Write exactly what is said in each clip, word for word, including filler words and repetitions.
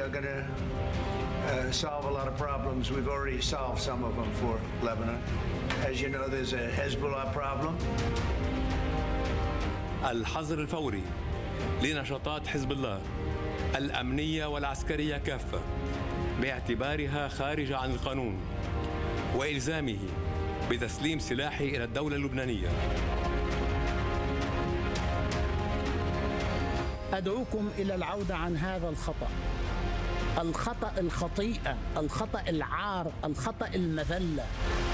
are going to uh, solve a lot of problems. We've already solved some of them for Lebanon. As you know, there's a Hezbollah problem. الحظر الفوري لنشاطات حزب الله الأمنية والعسكرية كافة باعتبارها خارجة عن القانون وإلزامه بتسليم سلاحه إلى الدولة اللبنانية. أدعوكم إلى العودة عن هذا الخطأ، الخطأ الخطيئة، الخطأ العار، الخطأ المذلة.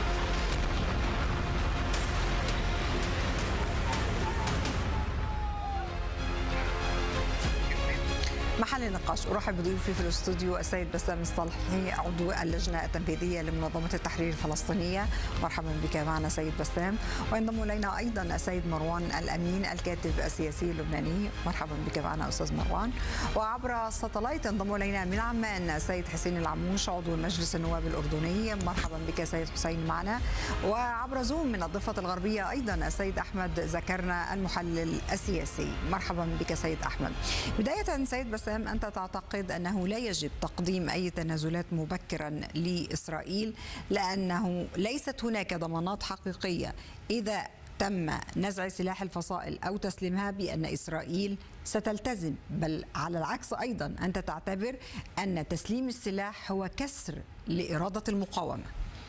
محل النقاش أرحب بضيوفي في الاستوديو السيد بسام الصالحي عضو اللجنة التنفيذية لمنظمة التحرير الفلسطينية. مرحبا بك معنا سيد بسام. وينضم إلينا أيضا السيد مروان الأمين الكاتب السياسي اللبناني. مرحبا بك معنا أستاذ مروان. وعبر الساتلايت ينضم إلينا من عمان السيد حسين العموش عضو مجلس النواب الأردني. مرحبا بك سيد حسين معنا. وعبر زوم من الضفة الغربية أيضا السيد أحمد زكرنا المحلل السياسي. مرحبا بك سيد أحمد. بداية سيد بسام، أنت تعتقد أنه لا يجب تقديم أي تنازلات مبكرا لإسرائيل لأنه ليست هناك ضمانات حقيقية إذا تم نزع سلاح الفصائل أو تسليمها بأن إسرائيل ستلتزم، بل على العكس أيضا أنت تعتبر أن تسليم السلاح هو كسر لإرادة المقاومة؟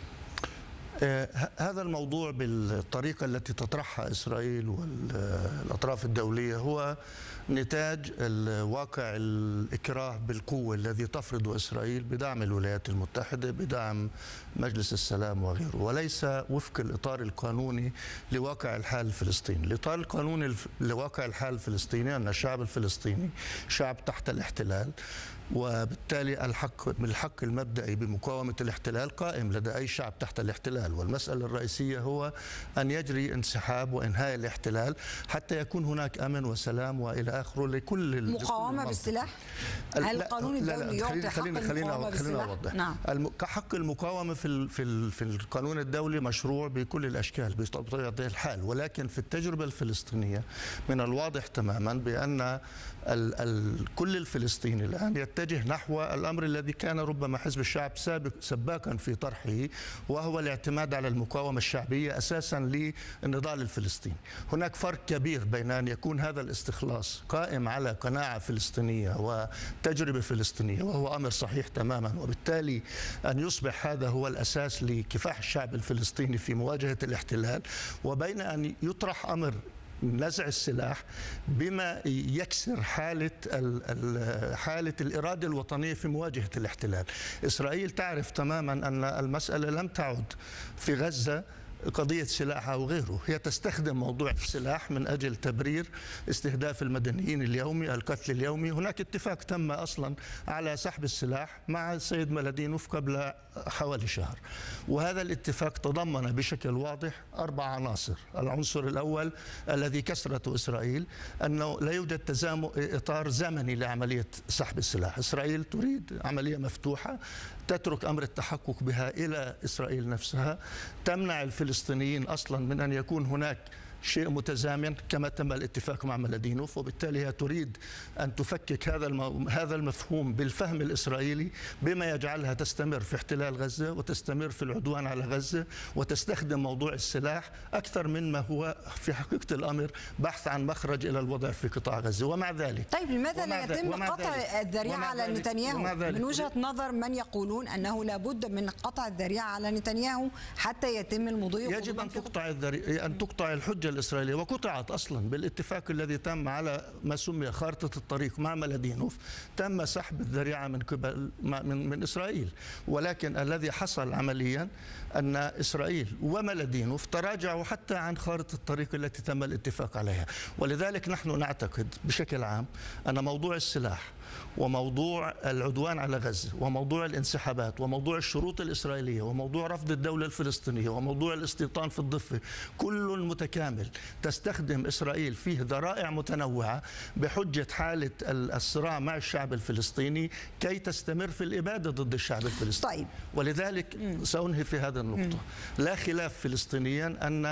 هذا الموضوع بالطريقة التي تطرحها إسرائيل والأطراف الدولية هو نتاج الواقع الإكراه بالقوة الذي تفرضه إسرائيل بدعم الولايات المتحدة، بدعم مجلس السلام وغيره، وليس وفق الإطار القانوني لواقع الحال الفلسطيني. الإطار القانوني لواقع الحال الفلسطيني أن الشعب الفلسطيني شعب تحت الاحتلال، وبالتالي الحق بالحق المبدئي بمقاومة الاحتلال قائم لدى أي شعب تحت الاحتلال، والمسألة الرئيسية هو أن يجري انسحاب وإنهاء الاحتلال حتى يكون هناك أمن وسلام وإلى آخره لكل مقاومة بالسلاح. هل القانون الدولي يعطي حق المقاومة بالسلاح؟ نعم. حق المقاومة في في في القانون الدولي مشروع بكل الأشكال بطبيعة الحال، ولكن في التجربة الفلسطينية من الواضح تماما بأن ال ال كل الفلسطيني الآن يتجه نحو الأمر الذي كان ربما حزب الشعب سابق سباقا في طرحه، وهو الاعتماد على المقاومة الشعبية أساسا للنضال الفلسطيني. هناك فرق كبير بين أن يكون هذا الاستخلاص قائم على قناعة فلسطينية وتجربة فلسطينية، وهو أمر صحيح تماما، وبالتالي أن يصبح هذا هو الأساس لكفاح الشعب الفلسطيني في مواجهة الاحتلال، وبين أن يطرح أمر نزع السلاح بما يكسر حالة حالة الإرادة الوطنية في مواجهة الاحتلال. إسرائيل تعرف تماما أن المسألة لم تعد في غزة قضية سلاح أو غيره، هي تستخدم موضوع السلاح من أجل تبرير استهداف المدنيين اليومي، القتل اليومي. هناك اتفاق تم أصلا على سحب السلاح مع السيد ملادينوف قبل حوالي شهر، وهذا الاتفاق تضمن بشكل واضح أربع عناصر. العنصر الأول الذي كسرته إسرائيل أنه لا يوجد تزامن إطار زمني لعملية سحب السلاح. إسرائيل تريد عملية مفتوحة تترك أمر التحقق بها إلى إسرائيل نفسها، تمنع الفلسطينيين أصلا من أن يكون هناك شيء متزامن كما تم الاتفاق مع ملادينوف، وبالتالي هي تريد أن تفكك هذا هذا المفهوم بالفهم الإسرائيلي بما يجعلها تستمر في احتلال غزة وتستمر في العدوان على غزة وتستخدم موضوع السلاح أكثر من ما هو في حقيقة الأمر بحث عن مخرج إلى الوضع في قطاع غزة. ومع ذلك طيب لماذا لا يتم قطع الذريعة على نتنياهو من وجهة نظر من يقولون أنه لابد من قطع الذريعة على نتنياهو حتى يتم المضي؟ يجب أن تقطع الذريعة، أن تقطع الحجة الإسرائيلية، وقطعت أصلا بالاتفاق الذي تم على ما سمي خارطة الطريق مع ملادينوف. تم سحب الذريعة من قبل من من إسرائيل، ولكن الذي حصل عمليا أن إسرائيل وملادينوف تراجعوا حتى عن خارطة الطريق التي تم الاتفاق عليها. ولذلك نحن نعتقد بشكل عام أن موضوع السلاح وموضوع العدوان على غزة وموضوع الانسحابات وموضوع الشروط الإسرائيلية وموضوع رفض الدولة الفلسطينية وموضوع الاستيطان في الضفة كل متكامل تستخدم إسرائيل فيه ذرائع متنوعة بحجة حالة الصراع مع الشعب الفلسطيني كي تستمر في الإبادة ضد الشعب الفلسطيني. طيب. ولذلك سأنهي في هذه النقطة. لا خلاف فلسطينيا أن